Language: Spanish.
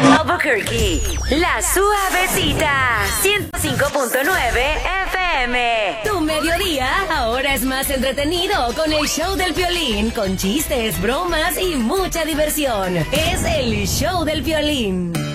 Albuquerque, La Suavecita, 105.9 FM. Tu mediodía ahora es más entretenido con el show del Piolín, con chistes, bromas y mucha diversión. Es el show del Piolín.